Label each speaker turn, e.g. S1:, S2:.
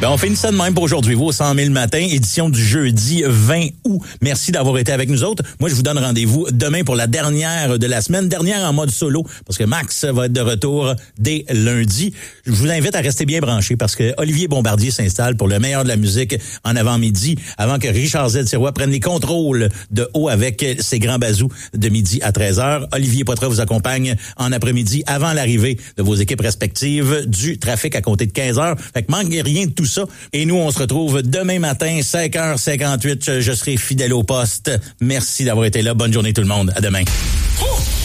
S1: Ben, on finit ça de même pour aujourd'hui. Vous, au 100 000 matin, édition du jeudi 20 août. Merci d'avoir été avec nous autres. Moi, je vous donne rendez-vous demain pour la dernière de la semaine, dernière en mode solo, parce que Max va être de retour dès lundi. Je vous invite à rester bien branchés parce que Olivier Bombardier s'installe pour le meilleur de la musique en avant-midi, avant que Richard Z. Sirois prenne les contrôles de haut avec ses grands bazous de midi à 13h. Olivier Poitras vous accompagne en après-midi avant l'arrivée de vos équipes respectives du trafic à compter de 15h. Fait que manquez rien de tout ça. Et nous, on se retrouve demain matin, 5h58. Je serai fidèle au poste. Merci d'avoir été là. Bonne journée tout le monde. À demain.